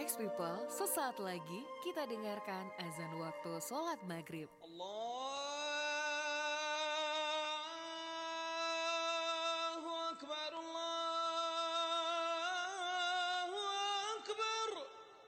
Next People, sesaat lagi kita dengarkan azan waktu sholat maghrib. Allah